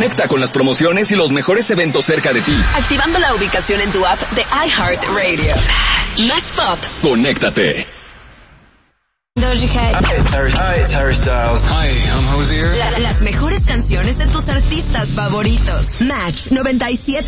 Conecta con las promociones y los mejores eventos cerca de ti. Activando la ubicación en tu app de iHeartRadio. Más pop. Conéctate. Doja Cat. Hi, it's Harry Styles. Hi, I'm Hozier. Las mejores canciones de tus artistas favoritos. Match 97.